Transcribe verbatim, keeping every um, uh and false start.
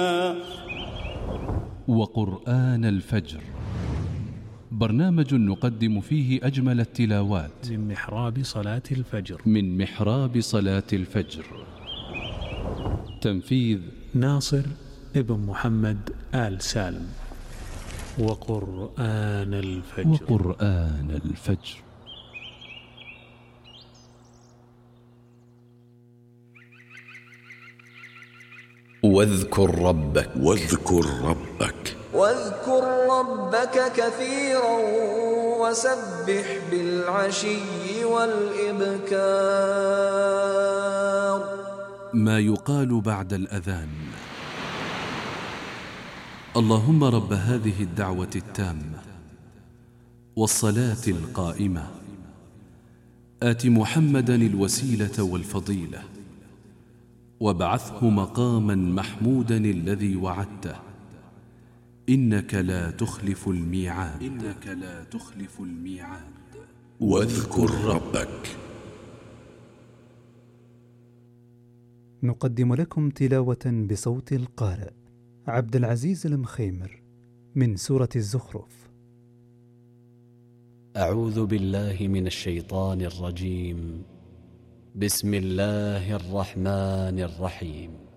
وقرآن الفجر، برنامج نقدم فيه أجمل التلاوات من محراب صلاة الفجر من محراب صلاة الفجر. تنفيذ ناصر ابن محمد آل سالم. وقرآن الفجر وقرآن الفجر. واذكر ربك واذكر ربك واذكر ربك كثيرا وسبح بالعشي والإبكار. ما يقال بعد الأذان: اللهم رب هذه الدعوة التامة والصلاة القائمة، آت محمدا الوسيلة والفضيلة وابعثه مقاما محمودا الذي وعدته، إنك لا تخلف الميعاد إنك لا تخلف الميعاد. واذكر ربك. نقدم لكم تلاوة بصوت القارئ عبد العزيز المخيمر من سورة الزخرف. أعوذ بالله من الشيطان الرجيم. بسم الله الرحمن الرحيم.